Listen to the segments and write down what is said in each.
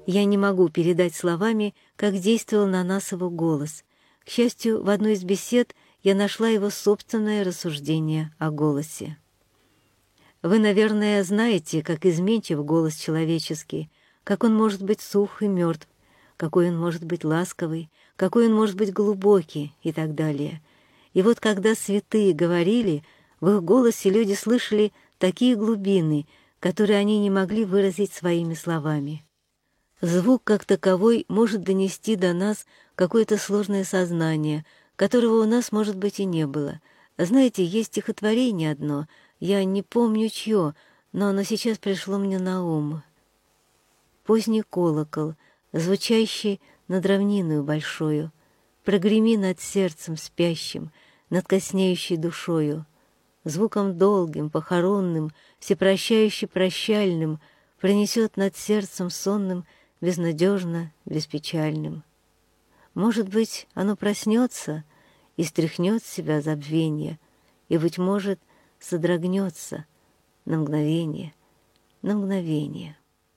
Я не могу передать словами, как действовал на нас его голос. К счастью, в одной из бесед я нашла его собственное рассуждение о голосе. Вы, наверное, знаете, как изменчив голос человеческий, как он может быть сух и мертв, какой он может быть ласковый, какой он может быть глубокий и так далее. И вот когда святые говорили, в их голосе люди слышали такие глубины, которые они не могли выразить своими словами. Звук как таковой может донести до нас какое-то сложное сознание, которого у нас, может быть, и не было. Знаете, есть стихотворение одно, я не помню чье, но оно сейчас пришло мне на ум. «Поздний колокол, звучащий над равниною большою, прогреми над сердцем спящим, над коснеющей душою, звуком долгим, похоронным, всепрощающе прощальным пронесет над сердцем сонным безнадежно, беспечальным. Может быть, оно проснется и стряхнет с себя забвение, и, быть может, содрогнется на мгновение, на мгновение».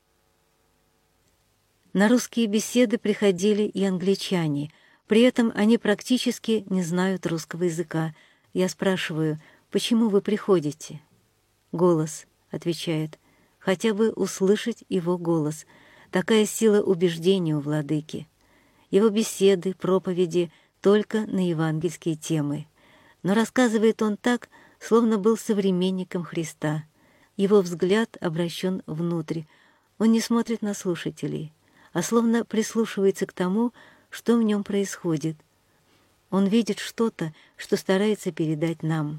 На русские беседы приходили и англичане, при этом они практически не знают русского языка. Я спрашиваю, почему вы приходите? Голос отвечает, хотя бы услышать его голос. Такая сила убеждения у владыки. Его беседы, проповеди только на евангельские темы. Но рассказывает он так, словно был современником Христа. Его взгляд обращен внутрь. Он не смотрит на слушателей, а словно прислушивается к тому, что в нем происходит. Он видит что-то, что старается передать нам.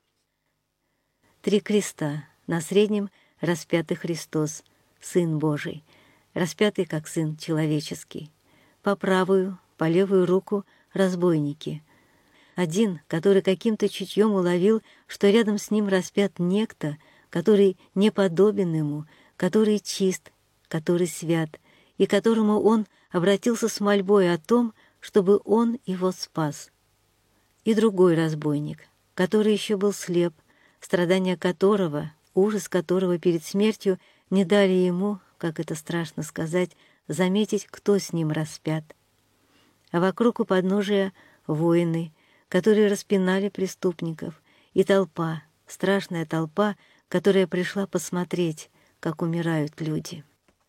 3 креста. На среднем распятый Христос, Сын Божий, распятый как Сын человеческий. По правую, по левую руку разбойники. Один, который каким-то чутьем уловил, что рядом с ним распят некто, который не подобен ему, который чист, который свят, и к которому он обратился с мольбой о том, чтобы он его спас. И другой разбойник, который еще был слеп, страдания которого, ужас которого перед смертью не дали ему, как это страшно сказать, заметить, кто с ним распят. А вокруг у подножия воины, которые распинали преступников, и толпа, страшная толпа, которая пришла посмотреть, как умирают люди.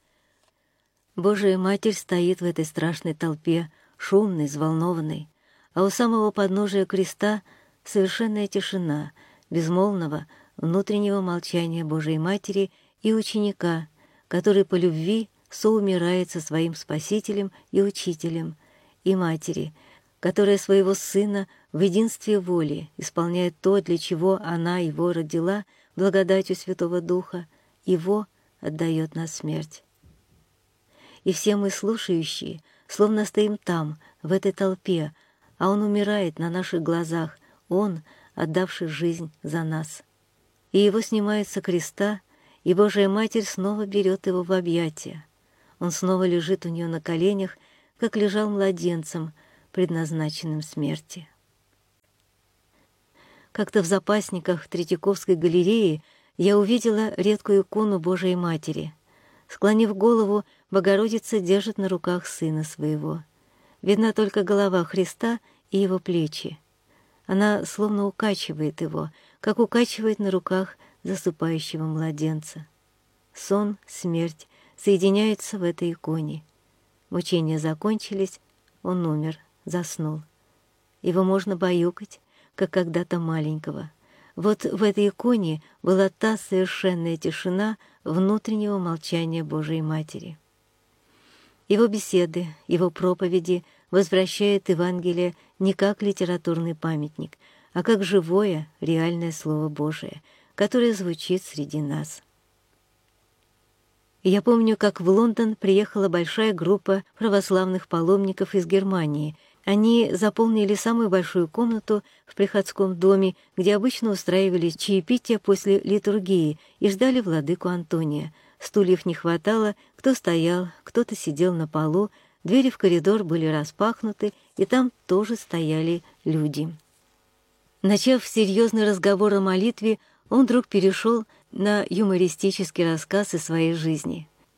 Божия Матерь стоит в этой страшной толпе, шумной, взволнованной, а у самого подножия креста совершенная тишина, безмолвного внутреннего молчания Божией Матери и ученика, который по любви соумирает со своим Спасителем и Учителем, и Матери, которая своего Сына в единстве воли исполняет то, для чего она его родила благодатью Святого Духа, его отдает на смерть. И все мы, слушающие, словно стоим там, в этой толпе, а он умирает на наших глазах, он, отдавший жизнь за нас. И его снимают со креста, и Божия Матерь снова берет его в объятия. Он снова лежит у нее на коленях, как лежал младенцем, предназначенным смерти. Как-то в запасниках Третьяковской галереи я увидела редкую икону Божией Матери. Склонив голову, Богородица держит на руках Сына Своего. Видна только голова Христа и Его плечи. Она словно укачивает Его, как укачивает на руках засыпающего младенца. Сон, смерть соединяются в этой иконе. Мучения закончились, Он умер, заснул. Его можно баюкать, как когда-то маленького. Вот в этой иконе была та совершенная тишина внутреннего молчания Божией Матери. Его беседы, его проповеди возвращают Евангелие не как литературный памятник, а как живое, реальное Слово Божие, которое звучит среди нас. Я помню, как в Лондон приехала большая группа православных паломников из Германии. Они заполнили самую большую комнату в приходском доме, где обычно устраивали чаепитие после литургии, и ждали владыку Антония. Стульев не хватало, кто стоял, кто-то сидел на полу, двери в коридор были распахнуты, и там тоже стояли люди. Начав серьезный разговор о молитве, он вдруг перешел на юмористический рассказ из своей жизни.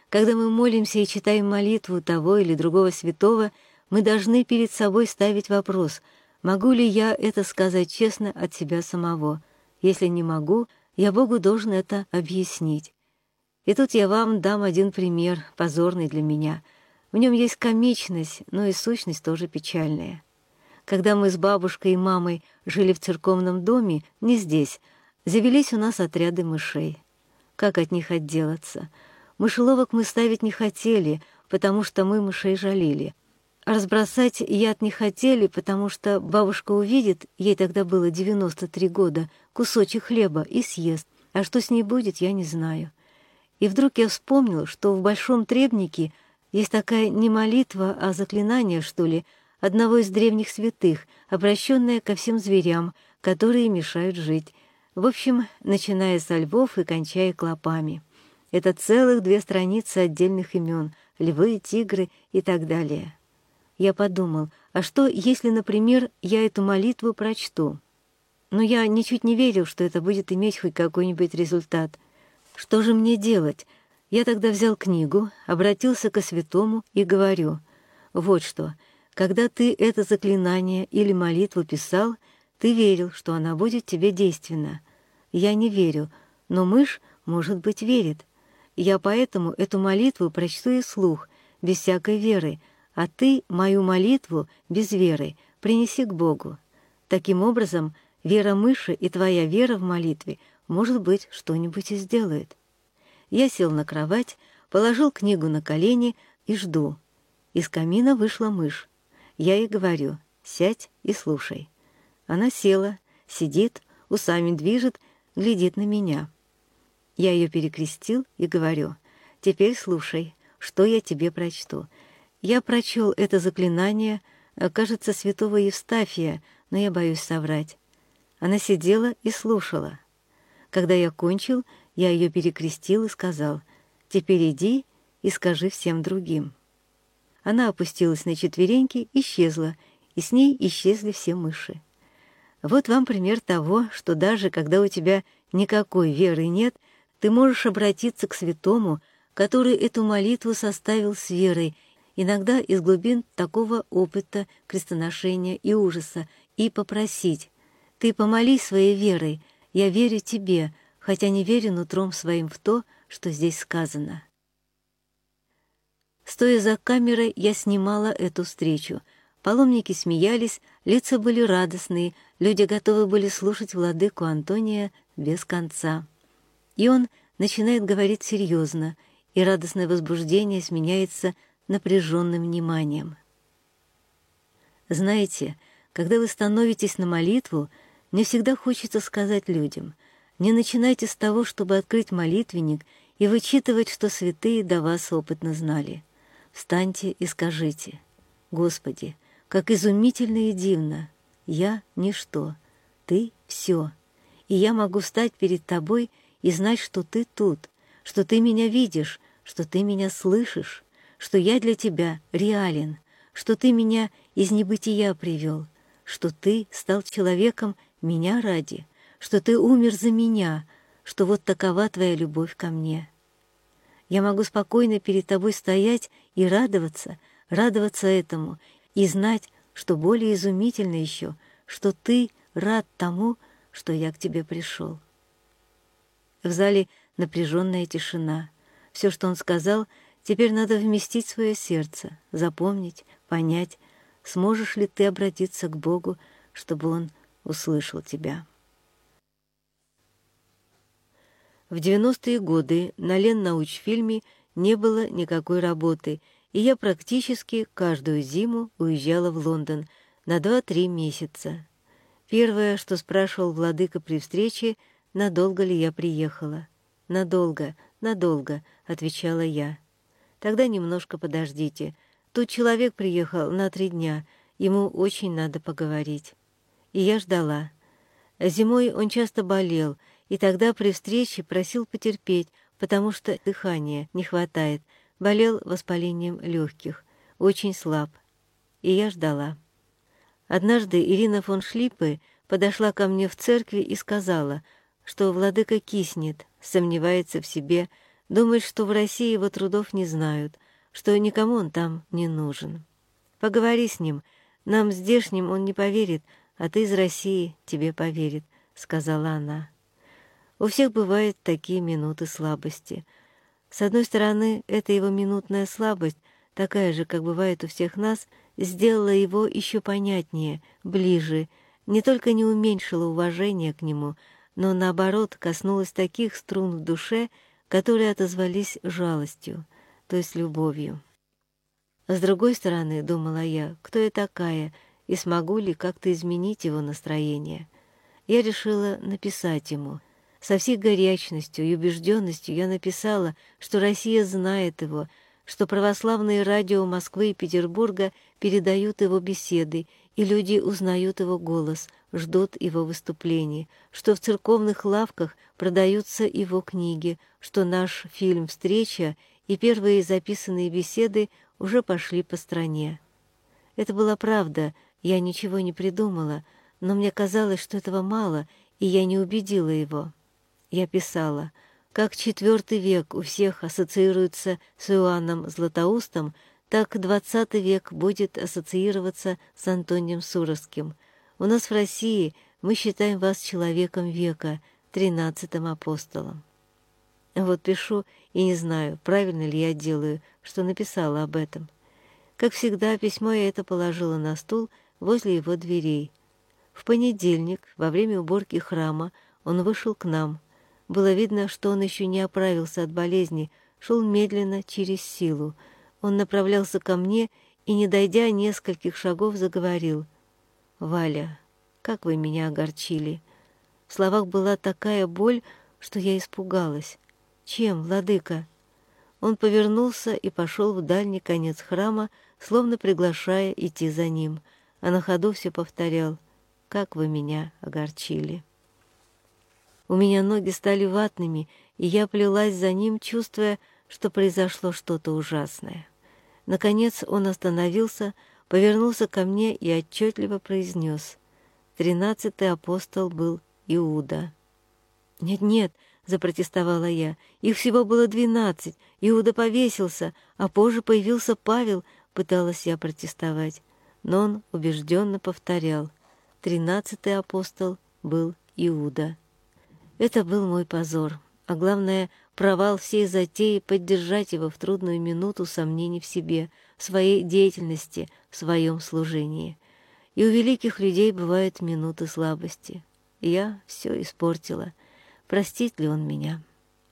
Когда мы молимся и читаем молитву того или другого святого, мы должны перед собой ставить вопрос: могу ли я это сказать честно от себя самого? Если не могу, я Богу должен это объяснить. И тут я вам дам один пример, позорный для меня. В нем есть комичность, но и сущность тоже печальная. Когда мы с бабушкой и мамой жили в церковном доме, не здесь, завелись у нас отряды мышей. Как от них отделаться? Мышеловок мы ставить не хотели, потому что мы мышей жалели. Разбросать яд не хотели, потому что бабушка увидит, ей тогда было 93 года, кусочек хлеба и съест, а что с ней будет, я не знаю. И вдруг я вспомнил, что в Большом Требнике есть такая не молитва, а заклинание, что ли, одного из древних святых, обращенное ко всем зверям, которые мешают жить. В общем, начиная со львов и кончая клопами. Это целых 2 страницы отдельных имен — львы, тигры и так далее. Я подумал, а что, если, например, я эту молитву прочту? Но я ничуть не верил, что это будет иметь хоть какой-нибудь результат. Что же мне делать? Я тогда взял книгу, обратился ко святому и говорю: вот что, когда ты это заклинание или молитву писал, ты верил, что она будет тебе действенна. Я не верю, но мышь, может быть, верит. Я поэтому эту молитву прочту и вслух, без всякой веры, а ты мою молитву без веры принеси к Богу. Таким образом, вера мыши и твоя вера в молитве, может быть, что-нибудь и сделает. Я сел на кровать, положил книгу на колени и жду. Из камина вышла мышь. Я ей говорю: сядь и слушай. Она села, сидит, усами движет, глядит на меня. Я ее перекрестил и говорю: теперь слушай, что я тебе прочту. Я прочел это заклинание, кажется, святого Евстафия, но я боюсь соврать. Она сидела и слушала. Когда я кончил, я ее перекрестил и сказал: теперь иди и скажи всем другим. Она опустилась на четвереньки, исчезла, и с ней исчезли все мыши. Вот вам пример того, что даже когда у тебя никакой веры нет, ты можешь обратиться к святому, который эту молитву составил с верой, иногда из глубин такого опыта крестоношения и ужаса, и попросить: «Ты помолись своей верой, я верю тебе, хотя не верю нутром своим в то, что здесь сказано». Стоя за камерой, я снимала эту встречу. Паломники смеялись, лица были радостные, люди готовы были слушать владыку Антония без конца. И он начинает говорить серьезно, и радостное возбуждение сменяется напряженным вниманием. Знаете, когда вы становитесь на молитву, мне всегда хочется сказать людям: не начинайте с того, чтобы открыть молитвенник и вычитывать, что святые до вас опытно знали. Встаньте и скажите: «Господи, как изумительно и дивно! Я — ничто, Ты — все, и я могу встать перед Тобой и знать, что Ты тут, что Ты меня видишь, что Ты меня слышишь, что я для Тебя реален, что Ты меня из небытия привел, что Ты стал человеком меня ради, что Ты умер за меня, что вот такова Твоя любовь ко мне. Я могу спокойно перед Тобой стоять и радоваться этому, и знать, что более изумительно еще, что Ты рад тому, что я к Тебе пришел». В зале напряженная тишина. Все, что он сказал, теперь надо вместить в свое сердце, запомнить, понять, сможешь ли ты обратиться к Богу, чтобы Он услышал тебя. В 90-е годы на Леннаучфильме не было никакой работы, и я практически каждую зиму уезжала в Лондон на 2-3 месяца. Первое, что спрашивал владыка при встрече, надолго ли я приехала. «Надолго, надолго», — отвечала я. «Тогда немножко подождите. Тут человек приехал на 3 дня, ему очень надо поговорить». И я ждала. Зимой он часто болел, и тогда при встрече просил потерпеть, потому что дыхания не хватает, болел воспалением легких, очень слаб. И я ждала. Однажды Ирина фон Шлиппе подошла ко мне в церкви и сказала, что владыка киснет, сомневается в себе, Думает, что в России его трудов не знают, что никому он там не нужен. Поговори с ним, нам здешним он не поверит, а ты из России, тебе поверит», — сказала она. У всех бывают такие минуты слабости. С одной стороны, эта его минутная слабость, такая же, как бывает у всех нас, сделала его еще понятнее, ближе, не только не уменьшила уважения к нему, но, наоборот, коснулась таких струн в душе, которые отозвались жалостью, то есть любовью. С другой стороны, думала я, кто я такая и смогу ли как-то изменить его настроение. Я решила написать ему. Со всей горячностью и убежденностью я написала, что Россия знает его, что православные радио Москвы и Петербурга передают его беседы, и люди узнают его голос, ждут его выступлений, что в церковных лавках продаются его книги, что наш фильм «Встреча» и первые записанные беседы уже пошли по стране. Это была правда, я ничего не придумала, но мне казалось, что этого мало, и я не убедила его. Я писала, как IV век у всех ассоциируется с Иоанном Златоустом, так XX век будет ассоциироваться с Антонием Суровским. У нас в России мы считаем вас человеком века, 13-м апостолом. Вот пишу и не знаю, правильно ли я делаю, что написала об этом. Как всегда, письмо я это положила на стул возле его дверей. В понедельник, во время уборки храма, он вышел к нам. Было видно, что он еще не оправился от болезни, шел медленно, через силу. Он направлялся ко мне и, не дойдя нескольких шагов, заговорил. «Валя, как вы меня огорчили!» В словах была такая боль, что я испугалась. «Чем, владыка?» Он повернулся и пошел в дальний конец храма, словно приглашая идти за ним, а на ходу все повторял: «Как вы меня огорчили!» У меня ноги стали ватными, и я плелась за ним, чувствуя, что произошло что-то ужасное. Наконец он остановился, повернулся ко мне и отчетливо произнес: 13-й апостол был Иуда. «Нет-нет», — запротестовала я, — «их всего было 12, Иуда повесился, а позже появился Павел», — пыталась я протестовать. Но он убежденно повторял: 13-й апостол был Иуда. Это был мой позор, а главное, провал всей затеи поддержать его в трудную минуту сомнений в себе, в своей деятельности, в своем служении. И у великих людей бывают минуты слабости. Я все испортила. Простит ли он меня?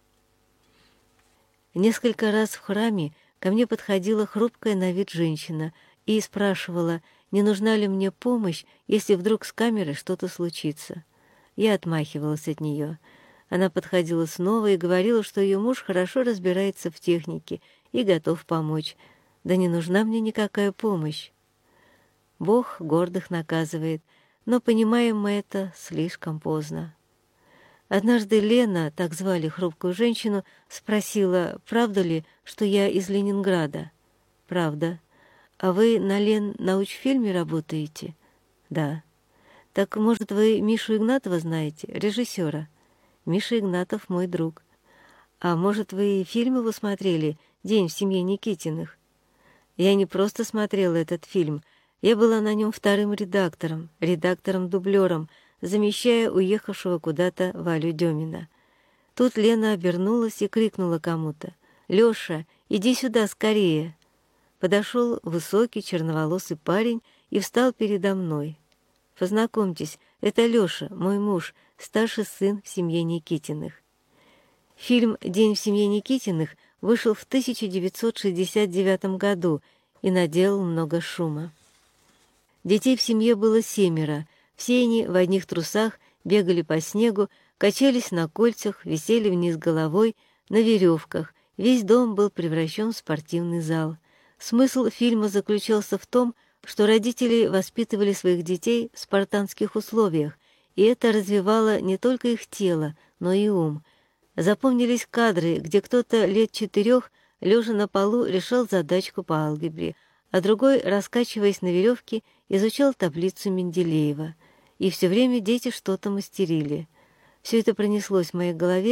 Несколько раз в храме ко мне подходила хрупкая на вид женщина и спрашивала, не нужна ли мне помощь, если вдруг с камерой что-то случится. Я отмахивалась от нее. Она подходила снова и говорила, что ее муж хорошо разбирается в технике и готов помочь. Да не нужна мне никакая помощь. Бог гордых наказывает, но понимаем мы это слишком поздно. Однажды Лена, так звали хрупкую женщину, спросила, правда ли, что я из Ленинграда. «Правда. А вы на Леннаучфильме работаете?» «Да». «Так, может, вы Мишу Игнатова знаете, режиссера?» «Миша Игнатов мой друг». «А может, вы фильм его смотрели «День в семье Никитиных»?» «Я не просто смотрела этот фильм, я была на нем вторым редактором-дублером, замещая уехавшего куда-то Валю Демина». Тут Лена обернулась и крикнула кому-то: «Лёша, иди сюда скорее!» Подошел высокий черноволосый парень и встал передо мной. «Познакомьтесь, это Лёша, мой муж, старший сын в семье Никитиных». Фильм «День в семье Никитиных» вышел в 1969 году и наделал много шума. Детей в семье было 7, все они в одних трусах бегали по снегу, качались на кольцах, висели вниз головой, на веревках. Весь дом был превращен в спортивный зал. Смысл фильма заключался в том, что родители воспитывали своих детей в спартанских условиях, и это развивало не только их тело, но и ум. Запомнились кадры, где кто-то лет 4, лежа на полу, решал задачку по алгебре, а другой, раскачиваясь на веревке, изучал таблицу Менделеева. И все время дети что-то мастерили. Все это пронеслось в моей голове,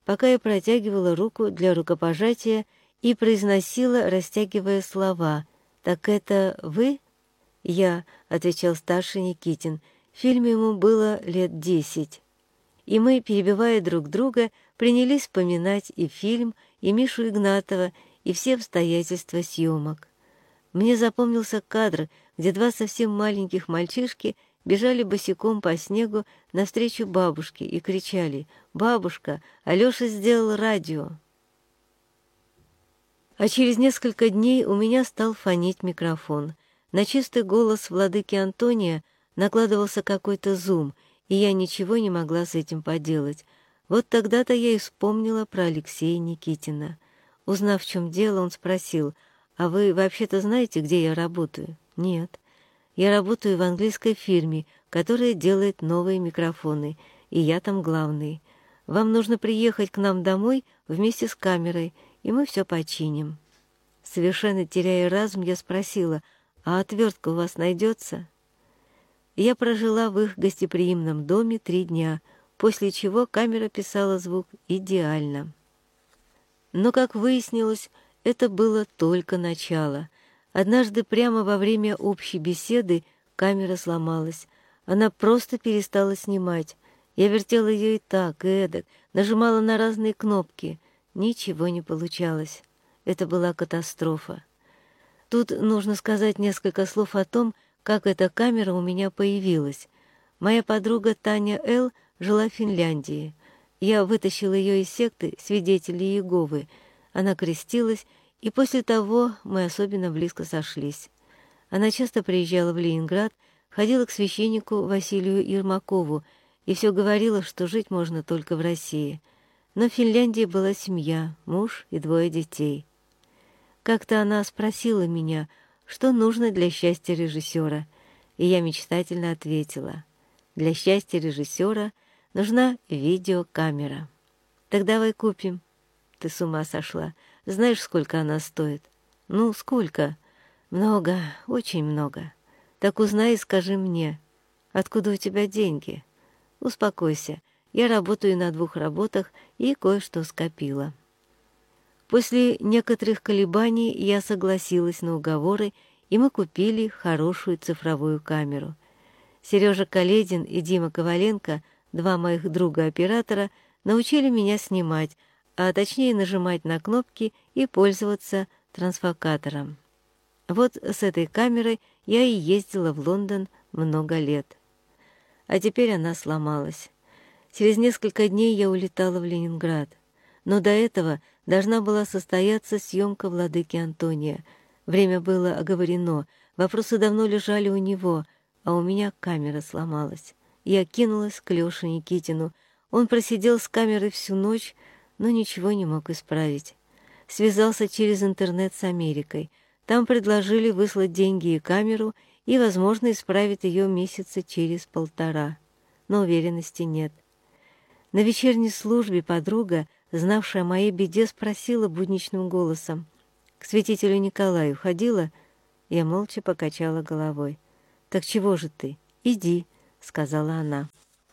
пока я протягивала руку для рукопожатия и произносила, растягивая слова: «Так это вы?» «Я», — отвечал старший Никитин. В фильме ему было лет 10. И мы, перебивая друг друга, принялись вспоминать и фильм, и Мишу Игнатова, и все обстоятельства съемок. Мне запомнился кадр, где два совсем маленьких мальчишки бежали босиком по снегу навстречу бабушке и кричали: «Бабушка, Алёша сделал радио!» А через несколько дней у меня стал фонить микрофон. На чистый голос владыки Антония накладывался какой-то зум, и я ничего не могла с этим поделать. Вот тогда-то я и вспомнила про Алексея Никитина. Узнав, в чем дело, он спросил: «А вы вообще-то знаете, где я работаю?» «Нет. Я работаю в английской фирме, которая делает новые микрофоны, и я там главный. Вам нужно приехать к нам домой вместе с камерой, и мы все починим». Совершенно теряя разум, я спросила: «А отвертка у вас найдется?» Я прожила в их гостеприимном доме 3 дня, после чего камера писала звук идеально. Но, как выяснилось, это было только начало. Однажды прямо во время общей беседы камера сломалась. Она просто перестала снимать. Я вертела ее и так, и эдак, нажимала на разные кнопки. Ничего не получалось. Это была катастрофа. Тут нужно сказать несколько слов о том, как эта камера у меня появилась. Моя подруга Таня Л. жила в Финляндии. Я вытащила ее из секты «Свидетелей Иеговы». Она крестилась, и после того мы особенно близко сошлись. Она часто приезжала в Ленинград, ходила к священнику Василию Ермакову и все говорила, что жить можно только в России. Но в Финляндии была семья, муж и 2 детей. Как-то она спросила меня, что нужно для счастья режиссера, и я мечтательно ответила: «Для счастья режиссера нужна видеокамера». «Так давай купим». «Ты с ума сошла? Знаешь, сколько она стоит?» «Ну, сколько?» «Много, очень много». «Так узнай и скажи мне, откуда у тебя деньги?» «Успокойся, я работаю на 2 работах и кое-что скопила». После некоторых колебаний я согласилась на уговоры, и мы купили хорошую цифровую камеру. Сережа Каледин и Дима Коваленко, 2 моих друга-оператора, научили меня снимать, а точнее нажимать на кнопки и пользоваться трансфокатором. Вот с этой камерой я и ездила в Лондон много лет. А теперь она сломалась. Через несколько дней я улетала в Ленинград. Но до этого должна была состояться съемка владыки Антония. Время было оговорено, вопросы давно лежали у него, а у меня камера сломалась. Я кинулась к Лёше Никитину. Он просидел с камерой всю ночь, но ничего не мог исправить. Связался через интернет с Америкой. Там предложили выслать деньги и камеру, и, возможно, исправить ее месяца через 1,5. Но уверенности нет. На вечерней службе подруга, знавшая о моей беде, спросила будничным голосом: «К святителю Николаю ходила?» Я молча покачала головой. «Так чего же ты? Иди», — сказала она.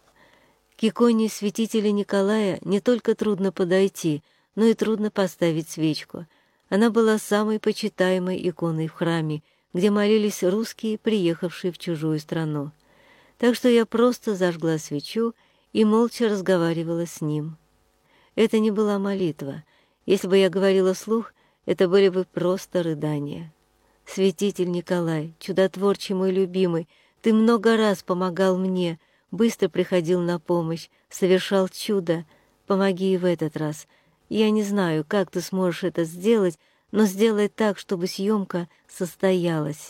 К иконе святителя Николая не только трудно подойти, но и трудно поставить свечку. Она была самой почитаемой иконой в храме, где молились русские, приехавшие в чужую страну. Так что я просто зажгла свечу и молча разговаривала с ним. Это не была молитва. Если бы я говорила вслух, это были бы просто рыдания. «Святитель Николай, чудотворчий мой любимый, ты много раз помогал мне, быстро приходил на помощь, совершал чудо. Помоги и в этот раз. Я не знаю, как ты сможешь это сделать, но сделай так, чтобы съемка состоялась».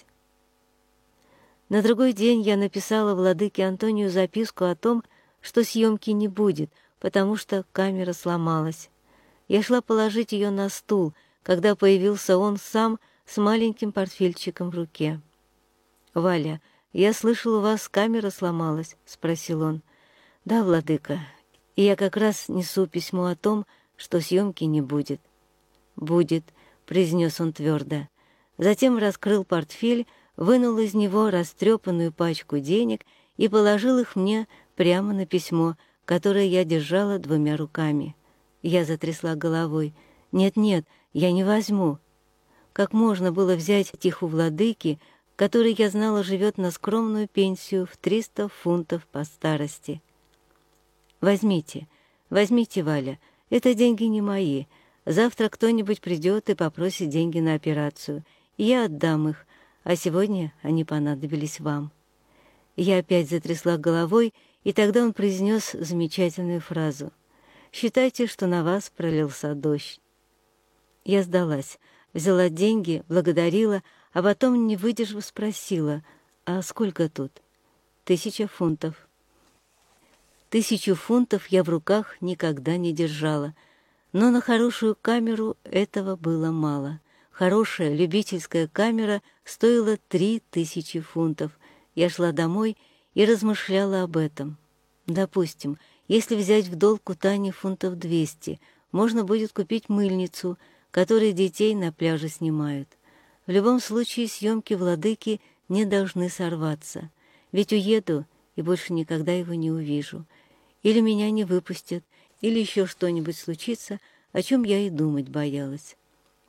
На другой день я написала владыке Антонию записку о том, что съемки не будет, потому что камера сломалась. Я шла положить ее на стул, когда появился он сам с маленьким портфельчиком в руке. «Валя, я слышал, у вас камера сломалась?» — спросил он. «Да, владыка, и я как раз несу письмо о том, что съемки не будет». «Будет», — произнес он твердо. Затем раскрыл портфель, вынул из него растрепанную пачку денег и положил их мне прямо на письмо, которое я держала 2 руками. Я затрясла головой. «Нет-нет, я не возьму». Как можно было взять их у владыки, который, я знала, живет на скромную пенсию в 300 фунтов по старости? «Возьмите, возьмите, Валя, это деньги не мои. Завтра кто-нибудь придет и попросит деньги на операцию, и я отдам их, а сегодня они понадобились вам». Я опять затрясла головой, и тогда он произнес замечательную фразу: «Считайте, что на вас пролился дождь». Я сдалась, взяла деньги, благодарила, а потом, не выдержав, спросила: «А сколько тут?» 1000 фунтов. 1000 фунтов я в руках никогда не держала, но на хорошую камеру этого было мало. Хорошая любительская камера стоила 3000 фунтов. Я шла домой и размышляла об этом. Допустим, если взять в долг у Тани фунтов 200, можно будет купить мыльницу, которой детей на пляже снимают. В любом случае съемки владыки не должны сорваться, ведь уеду и больше никогда его не увижу. Или меня не выпустят, или еще что-нибудь случится, о чем я и думать боялась.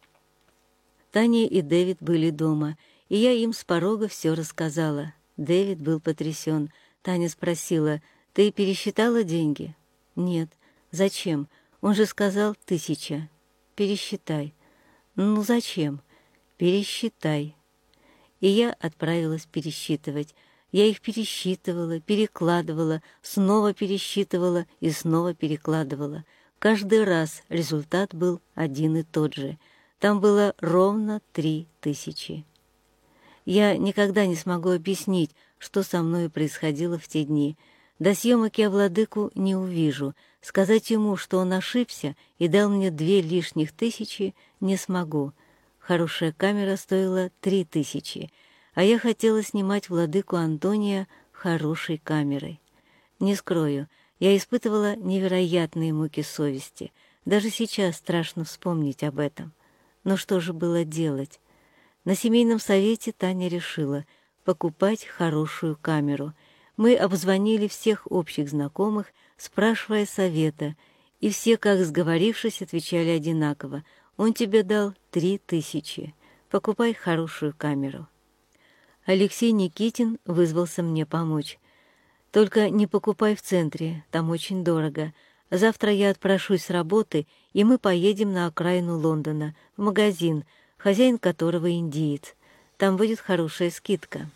Таня и Дэвид были дома, и я им с порога все рассказала. Дэвид был потрясен. Таня спросила: «Ты пересчитала деньги?» «Нет». «Зачем? Он же сказал 1000». «Пересчитай». «Ну зачем?» «Пересчитай». И я отправилась пересчитывать. Я их пересчитывала, перекладывала, снова пересчитывала и снова перекладывала. Каждый раз результат был один и тот же. Там было ровно 3000. Я никогда не смогу объяснить, что со мной происходило в те дни. До съемок я владыку не увижу. Сказать ему, что он ошибся и дал мне 2 лишних тысячи, не смогу. Хорошая камера стоила 3000, а я хотела снимать владыку Антония хорошей камерой. Не скрою, я испытывала невероятные муки совести. Даже сейчас страшно вспомнить об этом. Но что же было делать? На семейном совете Таня решила покупать хорошую камеру. Мы обзвонили всех общих знакомых, спрашивая совета, и все, как сговорившись, отвечали одинаково: «Он тебе дал 3000. Покупай хорошую камеру». Алексей Никитин вызвался мне помочь. «Только не покупай в центре, там очень дорого. Завтра я отпрошусь с работы, и мы поедем на окраину Лондона, в магазин, хозяин которого индиец. Там будет хорошая скидка».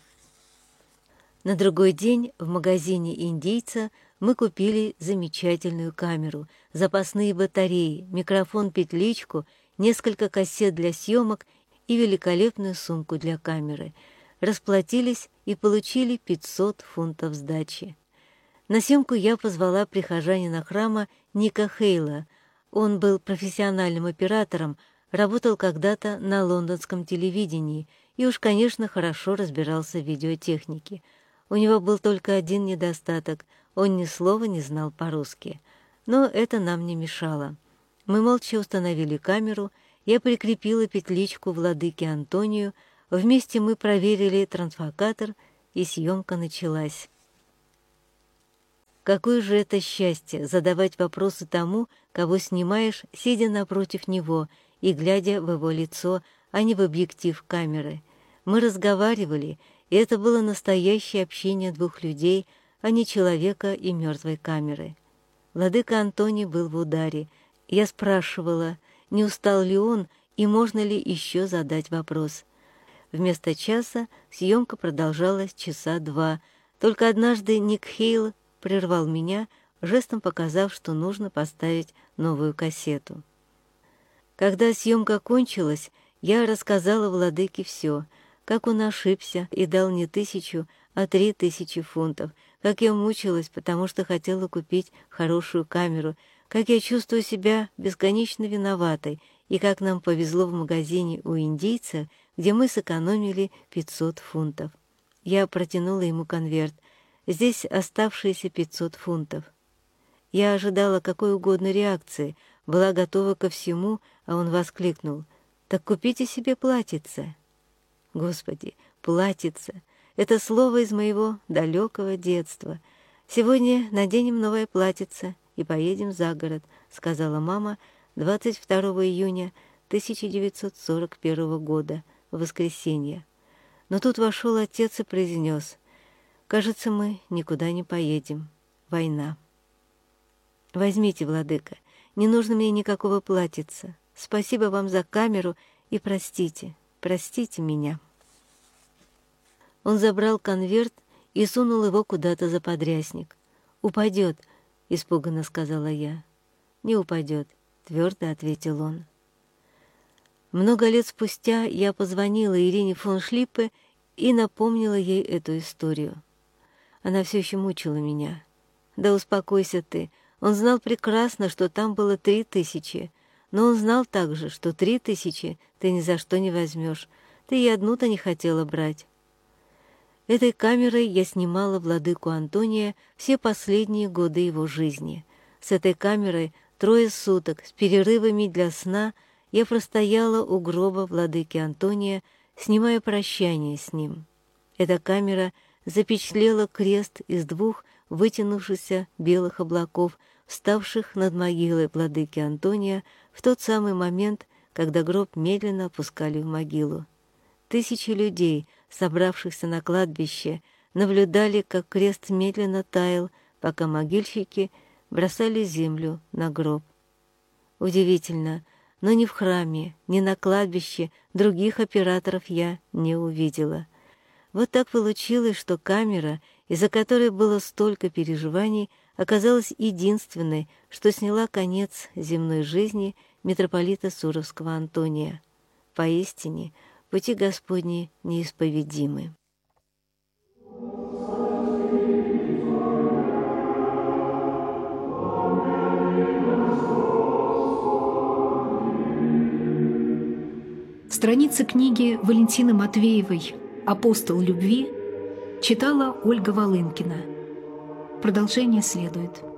На другой день в магазине индийца мы купили замечательную камеру, запасные батареи, микрофон-петличку, несколько кассет для съемок и великолепную сумку для камеры. Расплатились и получили 500 фунтов сдачи. На съемку я позвала прихожанина храма Ника Хейла. Он был профессиональным оператором, работал когда-то на лондонском телевидении и уж, конечно, хорошо разбирался в видеотехнике. У него был только один недостаток — он ни слова не знал по-русски. Но это нам не мешало. Мы молча установили камеру, я прикрепила петличку владыке Антонию, вместе мы проверили трансфокатор, и съемка началась. Какое же это счастье — задавать вопросы тому, кого снимаешь, сидя напротив него и глядя в его лицо, а не в объектив камеры. Мы разговаривали, и это было настоящее общение двух людей, а не человека и мертвой камеры. Владыка Антоний был в ударе. Я спрашивала, не устал ли он и можно ли еще задать вопрос. Вместо часа съемка продолжалась часа 2. Только однажды Ник Хейл прервал меня, жестом показав, что нужно поставить новую кассету. Когда съемка кончилась, я рассказала владыке все, как он ошибся и дал не 1000, а 3000 фунтов, как я мучилась, потому что хотела купить хорошую камеру, как я чувствую себя бесконечно виноватой, и как нам повезло в магазине у индийца, где мы сэкономили 500 фунтов. Я протянула ему конверт. Здесь оставшиеся 500 фунтов. Я ожидала какой угодно реакции, была готова ко всему, а он воскликнул: «Так купите себе платьице». Господи, платьице — это слово из моего далекого детства. Сегодня наденем новое платьице и поедем за город», — сказала мама 22 июня 1941 года, в воскресенье. Но тут вошел отец и произнес: «Кажется, мы никуда не поедем. Война». «Возьмите, владыка, не нужно мне никакого платьица. Спасибо вам за камеру и простите, простите меня». Он забрал конверт и сунул его куда-то за подрясник. «Упадет», — испуганно сказала я. «Не упадет», — твердо ответил он. Много лет спустя я позвонила Ирине фон Шлиппе и напомнила ей эту историю. Она все еще мучила меня. «Да успокойся ты. Он знал прекрасно, что там было 3000, но он знал также, что 3000 ты ни за что не возьмешь. Ты и одну-то не хотела брать». Этой камерой я снимала владыку Антония все последние годы его жизни. С этой камерой 3 суток с перерывами для сна я простояла у гроба владыки Антония, снимая прощание с ним. Эта камера запечатлела крест из 2 вытянувшихся белых облаков, вставших над могилой владыки Антония в тот самый момент, когда гроб медленно опускали в могилу. Тысячи людей, собравшихся на кладбище, наблюдали, как крест медленно таял, пока могильщики бросали землю на гроб. Удивительно, но ни в храме, ни на кладбище других операторов я не увидела. Вот так получилось, что камера, из-за которой было столько переживаний, оказалась единственной, что сняла конец земной жизни митрополита Суровского Антония. Поистине, пути Господни неисповедимы. Страницы книги Валентины Матвеевой «Апостол любви» читала Ольга Волынкина. Продолжение следует.